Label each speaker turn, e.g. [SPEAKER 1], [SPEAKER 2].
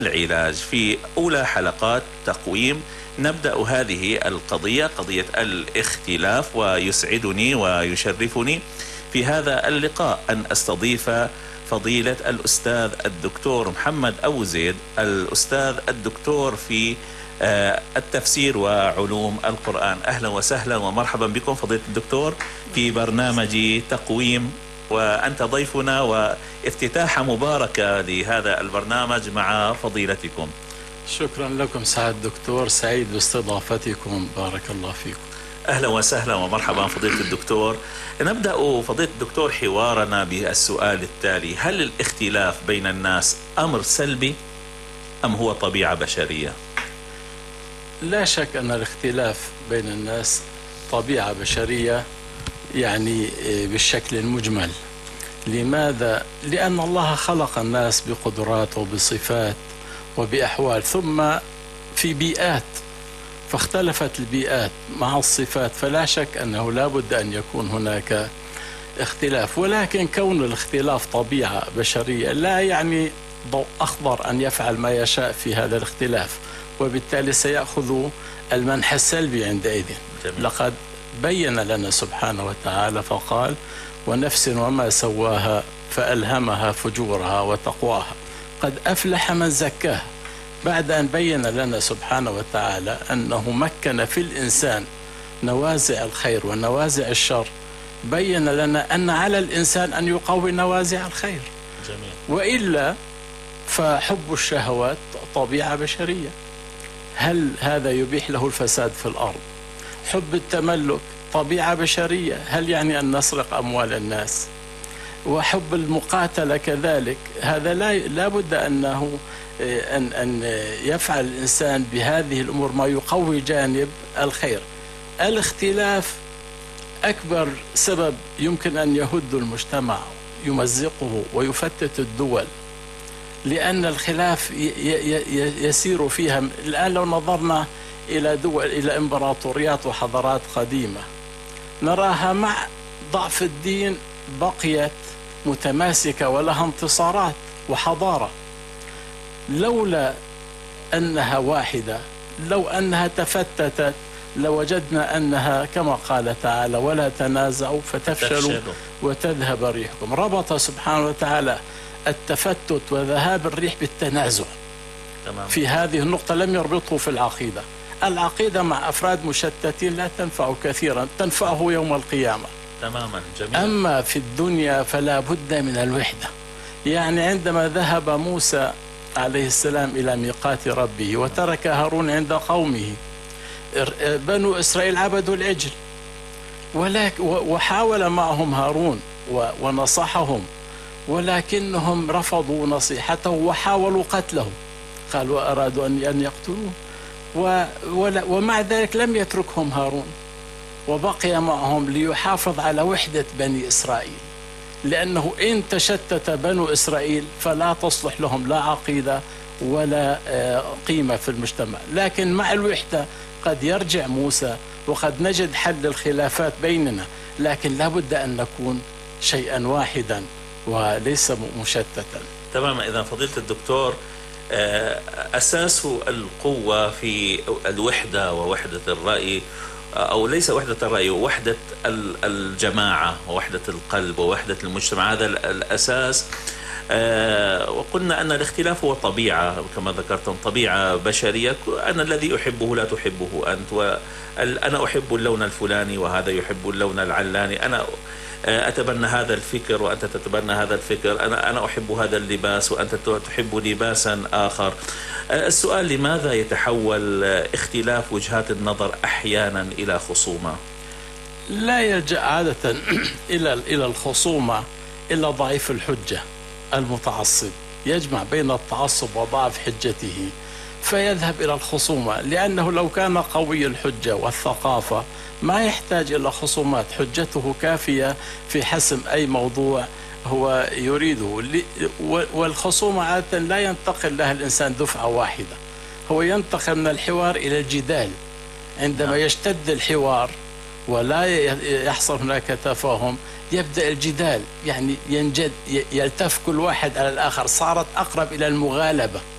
[SPEAKER 1] العلاج. في أولى حلقات تقويم نبدأ هذه القضية، قضية الاختلاف، ويسعدني ويشرفني في هذا اللقاء أن أستضيف فضيلة الأستاذ الدكتور محمد أبو زيد، الأستاذ الدكتور في التفسير وعلوم القرآن. أهلا وسهلا ومرحبا بكم فضيلة الدكتور في برنامج تقويم، وأنت ضيفنا وافتتاحة مباركة لهذا البرنامج مع فضيلتكم.
[SPEAKER 2] شكرا لكم سعادة الدكتور، سعيد باستضافتكم، بارك الله فيكم.
[SPEAKER 1] أهلا وسهلا ومرحبا فضيلة الدكتور. نبدأ فضيلة الدكتور حوارنا بالسؤال التالي: هل الاختلاف بين الناس أمر سلبي أم هو طبيعة بشرية؟
[SPEAKER 2] لا شك أن الاختلاف بين الناس طبيعة بشرية، يعني بالشكل المجمل. لماذا؟ لأن الله خلق الناس بقدرات وبصفات وبأحوال، ثم في بيئات، فاختلفت البيئات مع الصفات، فلا شك أنه لا بد أن يكون هناك اختلاف. ولكن كون الاختلاف طبيعة بشرية لا يعني ضوء أخضر أن يفعل ما يشاء في هذا الاختلاف، وبالتالي سيأخذ المنحى السلبي عندئذ. لقد بين لنا سبحانه وتعالى فقال: ونفس وما سواها فألهمها فجورها وتقواها قد أفلح من زكاها. بعد أن بين لنا سبحانه وتعالى أنه مكن في الإنسان نوازع الخير ونوازع الشر، بين لنا أن على الإنسان أن يقوي نوازع الخير.
[SPEAKER 1] جميل.
[SPEAKER 2] وإلا فحب الشهوات طبيعة بشرية، هل هذا يبيح له الفساد في الأرض؟ حب التملك طبيعة بشرية، هل يعني أن نسرق أموال الناس؟ وحب المقاتلة كذلك، هذا لا بد أنه أن يفعل الإنسان بهذه الأمور ما يقوي جانب الخير. الاختلاف أكبر سبب يمكن أن يهد المجتمع، يمزقه ويفتت الدول، لأن الخلاف يسير فيها. الآن لو نظرنا إلى دول، إلى إمبراطوريات وحضارات قديمة، نراها مع ضعف الدين بقيت متماسكة ولها انتصارات وحضارة. لولا أنها واحدة، لو أنها تفتتت، لوجدنا أنها كما قال تعالى: ولا تنازعوا فتفشلوا وتذهب ريحكم. ربط سبحانه وتعالى التفتت وذهاب الريح بالتنازع.
[SPEAKER 1] تمام.
[SPEAKER 2] في هذه النقطة لم يربطه في العقيدة. العقيدة مع أفراد مشتتين لا تنفع كثيرا، تنفعه يوم القيامة.
[SPEAKER 1] تماما. جميل.
[SPEAKER 2] أما في الدنيا فلا بد من الوحدة. يعني عندما ذهب موسى عليه السلام إلى ميقات ربه وترك هارون عند قومه، بنو إسرائيل عبدوا العجل، وحاول معهم هارون ونصحهم، ولكنهم رفضوا نصيحته وحاولوا قتله، قالوا أرادوا أن يقتلوه، ومع ذلك لم يتركهم هارون وبقي معهم ليحافظ على وحدة بني إسرائيل، لأنه إن تشتت بنو إسرائيل فلا تصلح لهم لا عقيدة ولا قيمة في المجتمع. لكن مع الوحدة قد يرجع موسى وقد نجد حل الخلافات بيننا، لكن لا بد أن نكون شيئا واحدا وليس مشتتا.
[SPEAKER 1] تماما. إذا فضيلة الدكتور، أساس القوة في الوحدة ووحدة الرأي، أو ليس وحدة الرأي، وحدة الجماعة ووحدة القلب ووحدة المجتمع، هذا الأساس. وقلنا أن الاختلاف هو طبيعة كما ذكرتم، طبيعة بشرية. أنا الذي أحبه لا تحبه أنت، وأنا أحب اللون الفلاني وهذا يحب اللون العلاني، أنا أتبنى هذا الفكر وأنت تتبنى هذا الفكر، أنا أحب هذا اللباس وأنت تحب لباسا آخر. السؤال: لماذا يتحول اختلاف وجهات النظر أحيانا إلى خصومة؟
[SPEAKER 2] لا يلجأ عادة إلى الخصومة إلا ضعيف الحجة المتعصب، يجمع بين التعصب وضعف حجته فيذهب إلى الخصومة، لأنه لو كان قوي الحجة والثقافة ما يحتاج إلى خصومات، حجته كافية في حسم أي موضوع هو يريده. والخصومة عادة لا ينتقل لها الإنسان دفعة واحدة، هو ينتقل من الحوار إلى الجدال. عندما يشتد الحوار ولا يحصل هناك تفاهم يبدأ الجدال، يعني يلتف كل واحد على الآخر، صارت أقرب إلى المغالبة.